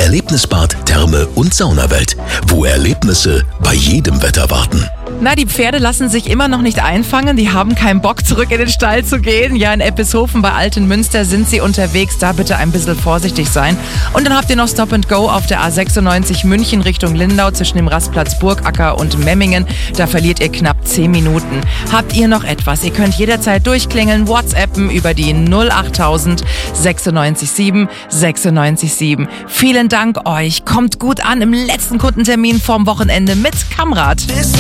Erlebnisbad, Therme und Saunawelt, wo Erlebnisse bei jedem Wetter warten. Na, die Pferde lassen sich immer noch nicht einfangen. Die haben keinen Bock, zurück in den Stall zu gehen. Ja, in Eppeshofen bei Altenmünster sind sie unterwegs. Da bitte ein bisschen vorsichtig sein. Und dann habt ihr noch Stop and Go auf der A96 München Richtung Lindau zwischen dem Rastplatz Burgacker und Memmingen. Da verliert ihr knapp 10 Minuten. Habt ihr noch etwas? Ihr könnt jederzeit durchklingeln, WhatsAppen über die 08000 96 7 96 7. Vielen Dank euch. Kommt gut an im letzten Kundentermin vorm Wochenende mit Kamrat.